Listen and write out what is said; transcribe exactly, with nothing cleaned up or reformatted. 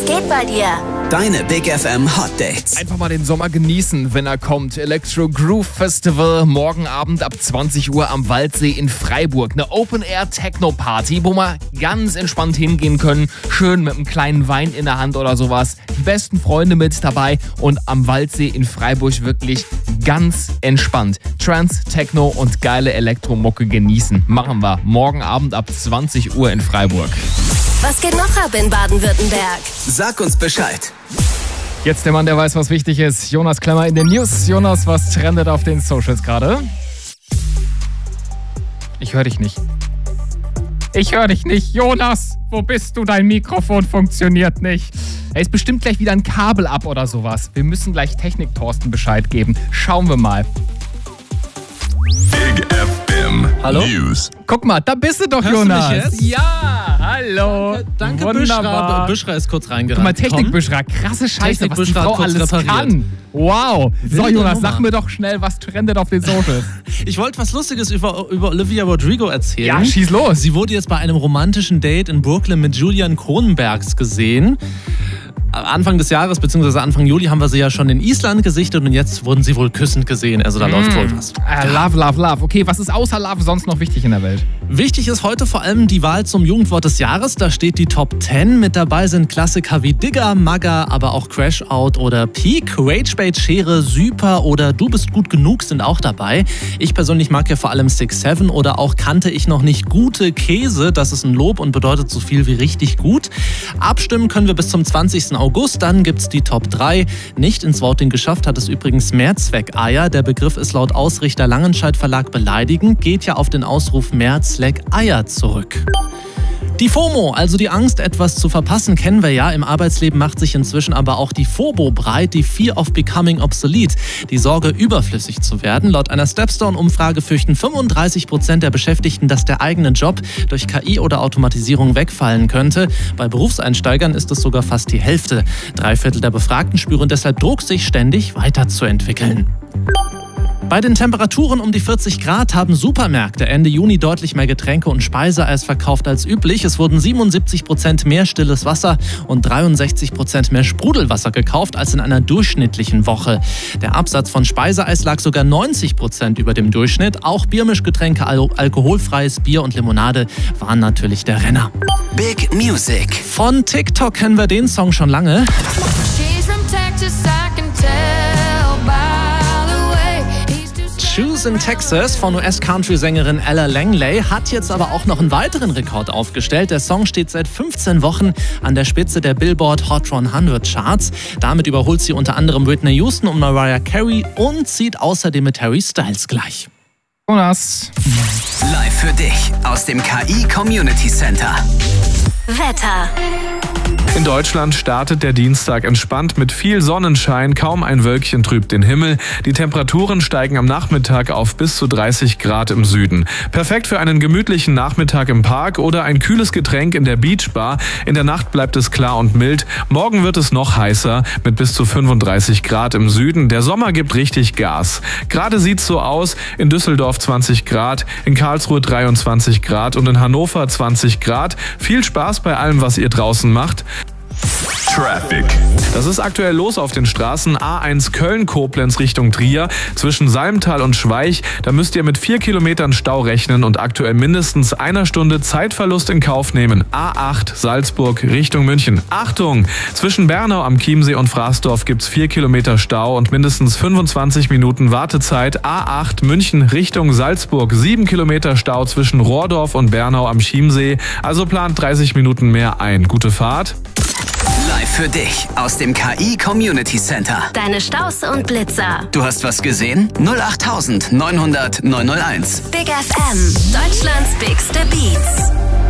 geht bei dir? Deine Big F M Hot Dates. Einfach mal den Sommer genießen, wenn er kommt. Electro Groove Festival, morgen Abend ab zwanzig Uhr am Waldsee in Freiburg. Eine Open-Air-Techno-Party, wo wir ganz entspannt hingehen können. Schön mit einem kleinen Wein in der Hand oder sowas. Die besten Freunde mit dabei und am Waldsee in Freiburg wirklich ganz entspannt. Trance, Techno und geile Elektromucke genießen. Machen wir morgen Abend ab zwanzig Uhr in Freiburg. Was geht noch ab in Baden-Württemberg? Sag uns Bescheid. Jetzt der Mann, der weiß, was wichtig ist. Jonas Klemmer in den News. Jonas, was trendet auf den Socials gerade? Ich höre dich nicht. Ich höre dich nicht. Jonas, wo bist du? Dein Mikrofon funktioniert nicht. Er ist bestimmt gleich wieder ein Kabel ab oder sowas. Wir müssen gleich Technik-Thorsten Bescheid geben. Schauen wir mal. Big F M Hallo? News. Guck mal, da bist du doch, Hörst Jonas. du mich jetzt? Ja, hallo. Danke, danke Wunderbar. Büschra. Büschra ist kurz reingerannt. Guck mal, Technik-Büschra, krasse Scheiße, Technik was die Büschra Frau hat kurz alles repariert. kann. Wow. So, Wilde Jonas, Nummer. sag mir doch schnell, was trendet auf den Socials. Ich wollte was Lustiges über, über Olivia Rodrigo erzählen. Ja, schieß los. Sie wurde jetzt bei einem romantischen Date in Brooklyn mit Julian Kronenbergs gesehen. Anfang des Jahres, beziehungsweise Anfang Juli, haben wir sie ja schon in Island gesichtet und jetzt wurden sie wohl küssend gesehen. Also da mm. läuft wohl was. Äh, love, love, love. Okay, was ist außer Love sonst noch wichtig in der Welt? Wichtig ist heute vor allem die Wahl zum Jugendwort des Jahres. Da steht die Top zehn. Mit dabei sind Klassiker wie Digger, Magger, aber auch Crash Out oder Peak. Ragebait, Schere, Super oder Du bist gut genug sind auch dabei. Ich persönlich mag ja vor allem Six Seven oder auch Kannte ich noch nicht gute Käse. Das ist ein Lob und bedeutet so viel wie richtig gut. Abstimmen können wir bis zum zwanzigsten August. Dann gibt's die Top drei. Nicht ins Voting geschafft hat es übrigens Mehrzweckeier. Der Begriff ist laut Ausrichter Langenscheidt Verlag beleidigend, geht ja auf den Ausruf Mehrzweckeier zurück. Die FOMO, also die Angst, etwas zu verpassen, kennen wir ja. Im Arbeitsleben macht sich inzwischen aber auch die FOBO breit, die Fear of Becoming Obsolete, die Sorge, überflüssig zu werden. Laut einer Stepstone-Umfrage fürchten fünfunddreißig Prozent der Beschäftigten, dass der eigene Job durch K I oder Automatisierung wegfallen könnte. Bei Berufseinsteigern ist es sogar fast die Hälfte. Drei Viertel der Befragten spüren deshalb Druck, sich ständig weiterzuentwickeln. Bei den Temperaturen um die vierzig Grad haben Supermärkte Ende Juni deutlich mehr Getränke und Speiseeis verkauft als üblich. Es wurden siebenundsiebzig Prozent mehr stilles Wasser und dreiundsechzig Prozent mehr Sprudelwasser gekauft als in einer durchschnittlichen Woche. Der Absatz von Speiseeis lag sogar neunzig Prozent über dem Durchschnitt. Auch Biermischgetränke, al- alkoholfreies Bier und Limonade waren natürlich der Renner. Big Music. Von TikTok kennen wir den Song schon lange. She's from Texas, I can tell by the way. He's too Shoes in Texas von U S-Country-Sängerin Ella Langley hat jetzt aber auch noch einen weiteren Rekord aufgestellt. Der Song steht seit fünfzehn Wochen an der Spitze der Billboard Hot hundert Charts. Damit überholt sie unter anderem Whitney Houston und Mariah Carey und zieht außerdem mit Harry Styles gleich. Jonas. Live für dich aus dem K I Community Center. Wetter. In Deutschland startet der Dienstag entspannt mit viel Sonnenschein, kaum ein Wölkchen trübt den Himmel. Die Temperaturen steigen am Nachmittag auf bis zu dreißig Grad im Süden. Perfekt für einen gemütlichen Nachmittag im Park oder ein kühles Getränk in der Beachbar. In der Nacht bleibt es klar und mild. Morgen wird es noch heißer mit bis zu fünfunddreißig Grad im Süden. Der Sommer gibt richtig Gas. Gerade sieht's so aus: in Düsseldorf zwanzig Grad, in Karlsruhe dreiundzwanzig Grad und in Hannover zwanzig Grad. Viel Spaß bei allem, was ihr draußen macht. Traffic. Das ist aktuell los auf den Straßen A eins Köln-Koblenz Richtung Trier. Zwischen Salmtal und Schweich, da müsst ihr mit vier Kilometern Stau rechnen und aktuell mindestens einer Stunde Zeitverlust in Kauf nehmen. A acht Salzburg Richtung München. Achtung! Zwischen Bernau am Chiemsee und Fraßdorf gibt's vier Kilometer Stau und mindestens fünfundzwanzig Minuten Wartezeit. A acht München Richtung Salzburg. sieben Kilometer Stau zwischen Rohrdorf und Bernau am Chiemsee. Also plant dreißig Minuten mehr ein. Gute Fahrt. Live für dich aus dem K I Community Center. Deine Staus und Blitzer. Du hast was gesehen? null acht neunhundert neunhundert neunhunderteins. Big F M. Deutschlands bigste Beats.